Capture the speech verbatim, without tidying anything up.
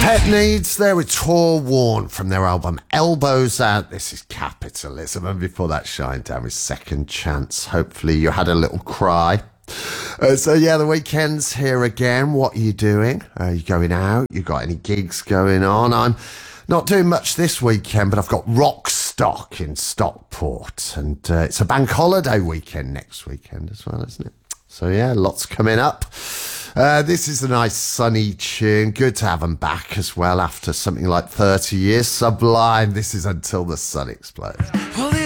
Pet Needs there with Tor Worn from their album Elbows Out. This is Capitalism, and before that, Shinedown with Second Chance. Hopefully you had a little cry. Uh, so yeah, the weekend's here again. What are you doing? Are you going out? You got any gigs going on? I'm not doing much this weekend, but I've got Rockstock in Stockport, and uh, it's a bank holiday weekend next weekend as well, isn't it? So yeah, lots coming up. Uh, this is a nice sunny tune. Good to have them back as well after something like thirty years. Sublime. This is Until the Sun Explodes. Well,